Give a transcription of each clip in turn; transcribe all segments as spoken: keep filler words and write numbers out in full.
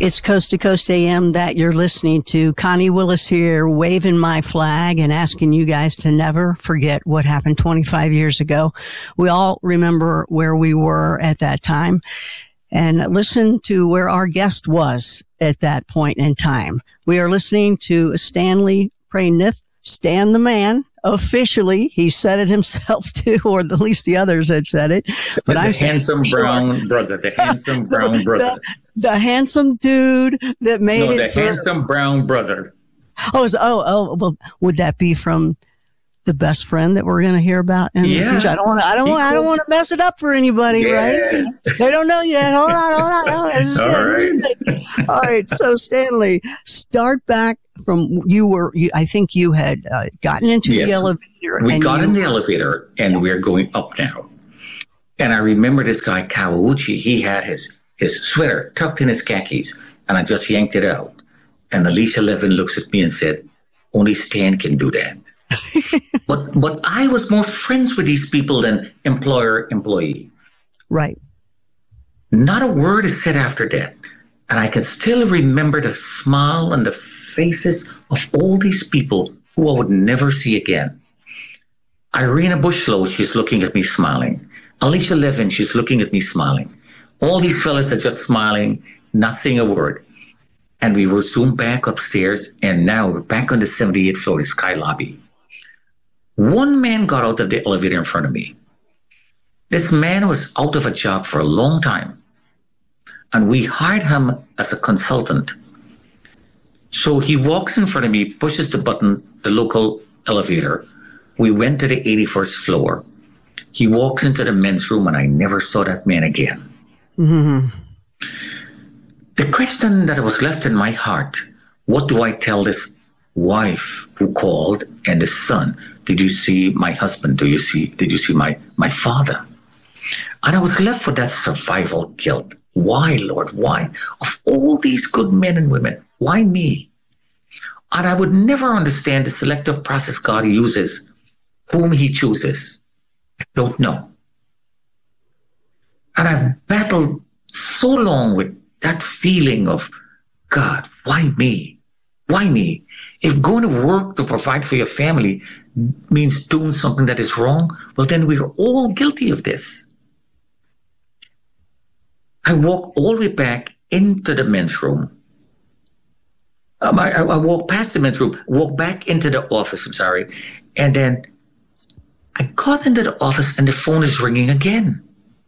It's Coast to Coast A M that you're listening to. Connie Willis here, waving my flag and asking you guys to never forget what happened twenty-five years ago. We all remember where we were at that time, and listen to where our guest was at that point in time. We are listening to Stanley Prainith, Stan the Man. Officially, he said it himself too, or at least the others had said it. But the I'm handsome sure. brown brother, the handsome brown the, brother, the, the handsome dude that made no, it. the for, handsome brown brother. Oh, is, oh, oh. Well, would that be from the best friend that we're going to hear about in yeah. the future? I don't want to. I don't want. I don't want to mess it up for anybody, yes. right? They don't know yet. Hold on, hold on. Hold on. This is All good. right. This is good. All right. So, Stanley, start back from you were. You, I think you had uh, gotten into yes. the elevator. We and got you, in the elevator, and yeah. we're going up now. And I remember this guy Kawauchi. He had his his sweater tucked in his khakis, and I just yanked it out. And Alicia Levin looks at me and said, "Only Stan can do that." but but I was more friends with these people than employer employee. Right. Not a word is said after that. And I can still remember the smile and the faces of all these people who I would never see again. Irina Bushlow, she's looking at me smiling. Alicia Levin, she's looking at me smiling. All these fellas are just smiling, not saying a word. And we were soon back upstairs, and now we're back on the seventy-eighth floor, the Sky Lobby. One man got out of the elevator in front of me. This man was out of a job for a long time, and we hired him as a consultant. So he walks in front of me, pushes the button, the local elevator. We went to the eighty-first floor. He walks into the men's room, and I never saw that man again. Mm-hmm. The question that was left in my heart, what do I tell this wife who called and the son? Did you see my husband? Do you see? Did you see my, my father? And I was left with that survival guilt. Why, Lord? Why? Of all these good men and women, why me? And I would never understand the selective process God uses, whom he chooses. I don't know. And I've battled so long with that feeling of, God, why me? Why me? If going to work to provide for your family means doing something that is wrong, well, then we're all guilty of this. I walk all the way back into the men's room. Um, I, I walk past the men's room, walk back into the office, I'm sorry, and then I got into the office and the phone is ringing again.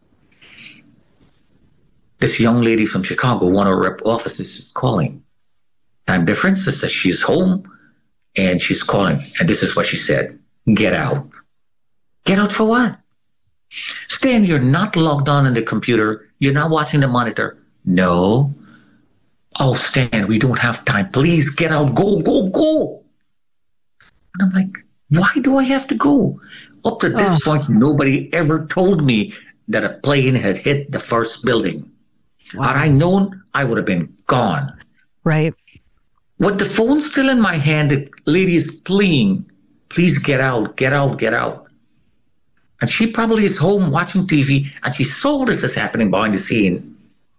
This young lady from Chicago, one of our rep offices, is calling. Time difference is that she's home and she's calling. And this is what she said. Get out. Get out for what? Stan, you're not logged on in the computer. You're not watching the monitor. No. Oh, Stan, we don't have time. Please get out. Go, go, go. And I'm like, why do I have to go? Up to this oh. point, nobody ever told me that a plane had hit the first building. Wow. Had I known, I would have been gone. Right. With the phone still in my hand, the lady is pleading, please get out, get out, get out. And she probably is home watching T V, and she saw this is happening behind the scene.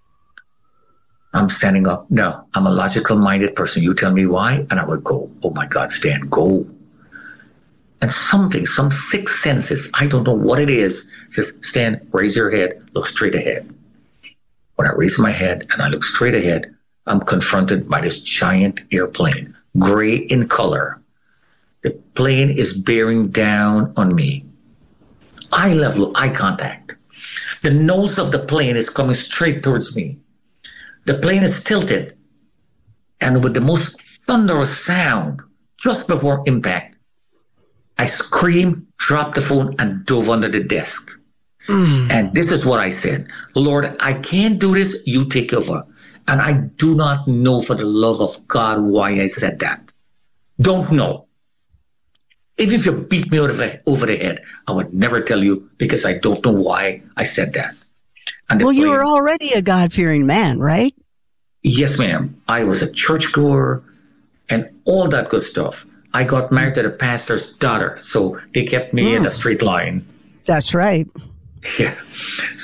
I'm standing up. No, I'm a logical-minded person. You tell me why, and I would go, oh my God, Stan, go. And something, some sixth senses, I don't know what it is, says, Stan, raise your head, look straight ahead. When I raise my head and I look straight ahead, I'm confronted by this giant airplane, gray in color. The plane is bearing down on me. Eye level, eye contact. The nose of the plane is coming straight towards me. The plane is tilted, and with the most thunderous sound, just before impact, I screamed, dropped the phone, and dove under the desk. Mm. And this is what I said. Lord, I can't do this. You take over. And I do not know for the love of God why I said that. Don't know. Even if you beat me over the, over the head, I would never tell you because I don't know why I said that. And well, plane, you were already a God-fearing man, right? Yes, ma'am. I was a churchgoer and all that good stuff. I got married to the pastor's daughter, so they kept me mm. in a straight line. That's right. Yeah.